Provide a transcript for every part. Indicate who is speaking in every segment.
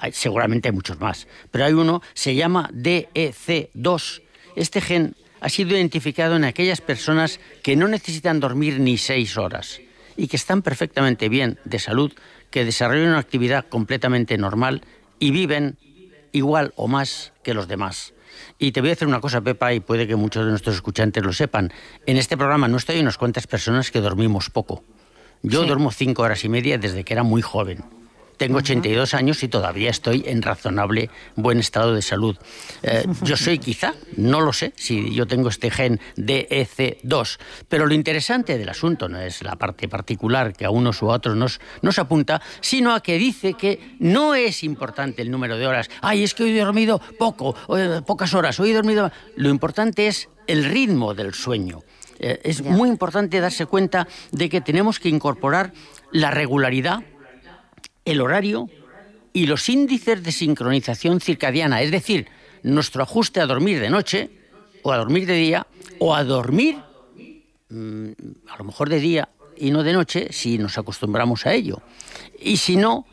Speaker 1: seguramente hay muchos más, pero hay uno, se llama DEC2. Este gen ha sido identificado en aquellas personas que no necesitan dormir ni 6 horas y que están perfectamente bien de salud, que desarrollan una actividad completamente normal y viven igual o más que los demás. Y te voy a decir una cosa, Pepa, y puede que muchos de nuestros escuchantes lo sepan. En este programa no estoy unas cuantas personas que dormimos poco. Yo duermo 5 horas y media desde que era muy joven. Tengo 82 años y todavía estoy en razonable buen estado de salud. Yo soy quizá, no lo sé, si yo tengo este gen DEC2. Pero lo interesante del asunto no es la parte particular que a unos u a otros nos apunta, sino a que dice que no es importante el número de horas. ¡Ay, es que hoy he dormido poco, pocas horas, hoy he dormido...! Lo importante es el ritmo del sueño. Es muy importante darse cuenta de que tenemos que incorporar la regularidad, el horario y los índices de sincronización circadiana, es decir, nuestro ajuste a dormir de noche o a dormir de día o a dormir a lo mejor de día y no de noche si nos acostumbramos a ello. Y si no,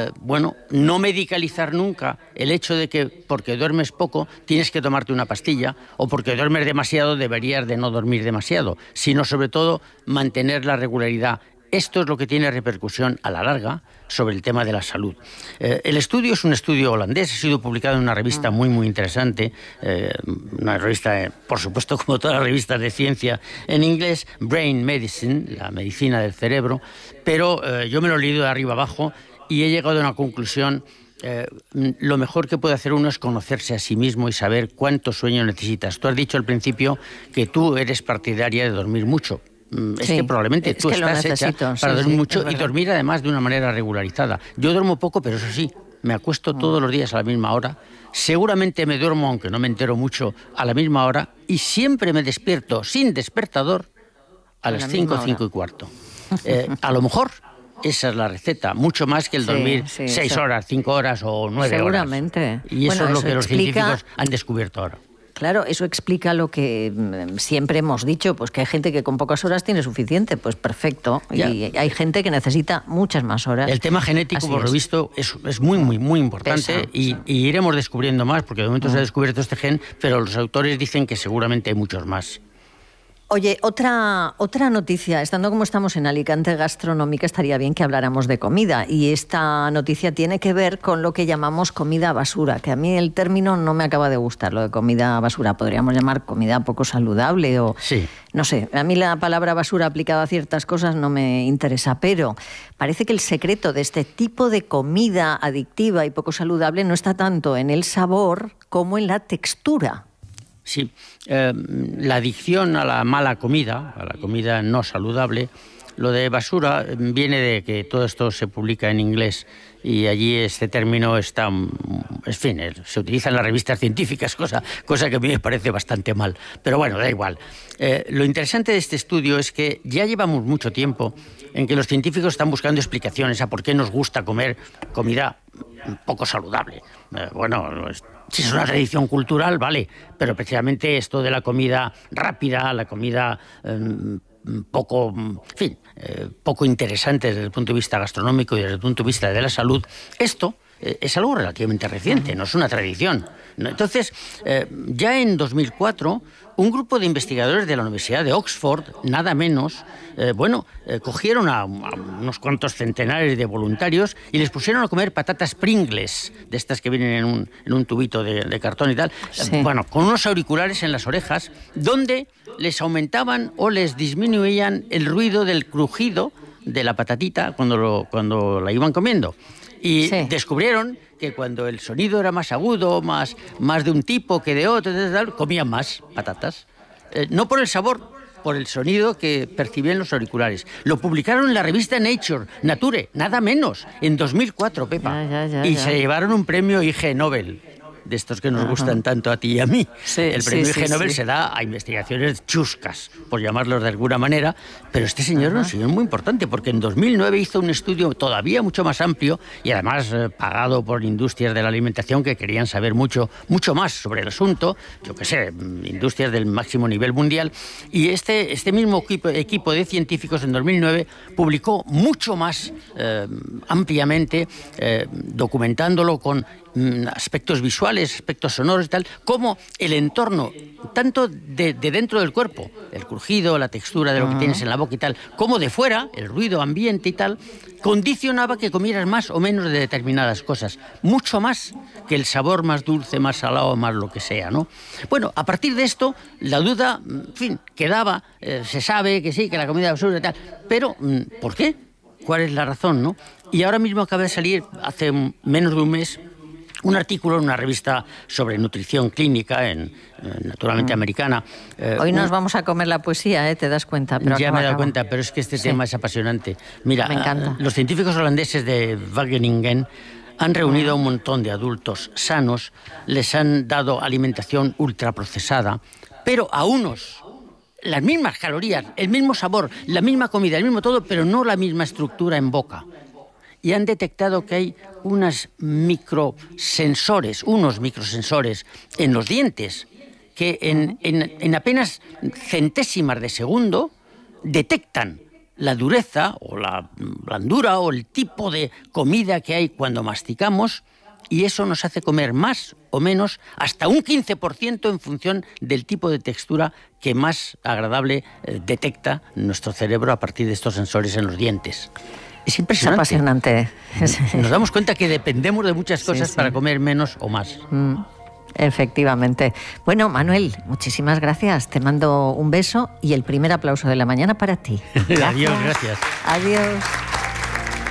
Speaker 1: no medicalizar nunca el hecho de que porque duermes poco tienes que tomarte una pastilla o porque duermes demasiado deberías de no dormir demasiado, sino sobre todo mantener la regularidad. Esto es lo que tiene repercusión a la larga sobre el tema de la salud. El estudio es un estudio holandés, ha sido publicado en una revista muy, muy interesante, una revista, por supuesto, como todas las revistas de ciencia, en inglés, Brain Medicine, la medicina del cerebro, pero yo me lo he leído de arriba abajo y he llegado a una conclusión. Lo mejor que puede hacer uno es conocerse a sí mismo y saber cuánto sueño necesitas. Tú has dicho al principio que tú eres partidaria de dormir mucho. Es que probablemente tú estás hecha para dormir mucho y dormir además de una manera regularizada. Yo duermo poco, pero eso sí, me acuesto todos los días a la misma hora. Seguramente me duermo, aunque no me entero mucho, a la misma hora y siempre me despierto sin despertador a las 5, 5 y cuarto. A lo mejor esa es la receta, mucho más que el dormir 6 horas, 5 horas o 9 horas.
Speaker 2: Seguramente.
Speaker 1: Y eso es lo que los científicos han descubierto ahora.
Speaker 2: Claro, eso explica lo que siempre hemos dicho, pues que hay gente que con pocas horas tiene suficiente, pues perfecto. Ya. Y hay gente que necesita muchas más horas.
Speaker 1: El tema genético, por lo visto, es muy, muy, muy importante y iremos descubriendo más, porque de momento se ha descubierto este gen, pero los autores dicen que seguramente hay muchos más.
Speaker 2: Oye, otra noticia, estando como estamos en Alicante gastronómica, estaría bien que habláramos de comida, y esta noticia tiene que ver con lo que llamamos comida basura, que a mí el término no me acaba de gustar, lo de comida basura, podríamos llamar comida poco saludable o...
Speaker 1: Sí.
Speaker 2: No sé, a mí la palabra basura aplicada a ciertas cosas no me interesa, pero parece que el secreto de este tipo de comida adictiva y poco saludable no está tanto en el sabor como en la textura.
Speaker 1: Sí, la adicción a la mala comida, a la comida no saludable, lo de basura viene de que todo esto se publica en inglés y allí este término está, en fin, se utiliza en las revistas científicas, cosa que a mí me parece bastante mal. Pero bueno, da igual. Lo interesante de este estudio es que ya llevamos mucho tiempo en que los científicos están buscando explicaciones a por qué nos gusta comer comida poco saludable. Si es una tradición cultural, vale, pero precisamente esto de la comida rápida, la comida poco interesante desde el punto de vista gastronómico y desde el punto de vista de la salud, esto es algo relativamente reciente, no es una tradición. Entonces, ya en 2004, un grupo de investigadores de la Universidad de Oxford, nada menos, cogieron a unos cuantos centenares de voluntarios y les pusieron a comer patatas Pringles, de estas que vienen en un tubito de cartón y tal, con unos auriculares en las orejas, donde les aumentaban o les disminuían el ruido del crujido de la patatita cuando la iban comiendo. Y descubrieron que cuando el sonido era más agudo, más de un tipo que de otro, comían más patatas. No por el sabor, por el sonido que percibían los auriculares. Lo publicaron en la revista Nature, nada menos, en 2004, Pepa. Y se llevaron un premio IG Nobel. de estos que nos gustan tanto a ti y a mí.
Speaker 2: Sí,
Speaker 1: el premio Ig Nobel se da a investigaciones chuscas, por llamarlos de alguna manera, pero este señor es un señor muy importante, porque en 2009 hizo un estudio todavía mucho más amplio y además pagado por industrias de la alimentación que querían saber mucho más sobre el asunto, yo qué sé, industrias del máximo nivel mundial, y este mismo equipo de científicos en 2009 publicó mucho más ampliamente, documentándolo con aspectos visuales, aspectos sonoros y tal, como el entorno, tanto de dentro del cuerpo, el crujido, la textura de lo que tienes en la boca y tal, como de fuera, el ruido ambiente y tal, condicionaba que comieras más o menos de determinadas cosas, mucho más que el sabor más dulce, más salado, más lo que sea, ¿no? Bueno, a partir de esto, la duda, en fin, quedaba, se sabe que sí, que la comida es absurda y tal, pero ¿por qué? ¿Cuál es la razón, no? Y ahora mismo acaba de salir, hace menos de un mes, un artículo en una revista sobre nutrición clínica, naturalmente americana.
Speaker 2: Hoy nos vamos a comer la poesía, ¿te das cuenta? Pero
Speaker 1: ya me he dado cuenta, pero es que este tema es apasionante. Mira,
Speaker 2: me encanta.
Speaker 1: Los científicos holandeses de Wageningen han reunido a un montón de adultos sanos, les han dado alimentación ultraprocesada, pero a unos las mismas calorías, el mismo sabor, la misma comida, el mismo todo, pero no la misma estructura en boca. Y han detectado que hay unos microsensores en los dientes que en apenas centésimas de segundo detectan la dureza o la blandura o el tipo de comida que hay cuando masticamos, y eso nos hace comer más o menos hasta un 15% en función del tipo de textura que más agradable detecta nuestro cerebro a partir de estos sensores en los dientes. Es impresionante.
Speaker 2: Es apasionante.
Speaker 1: Nos damos cuenta que dependemos de muchas cosas para comer menos o más.
Speaker 2: Efectivamente. Bueno, Manuel, muchísimas gracias. Te mando un beso y el primer aplauso de la mañana para ti.
Speaker 1: Adiós, gracias.
Speaker 2: Adiós.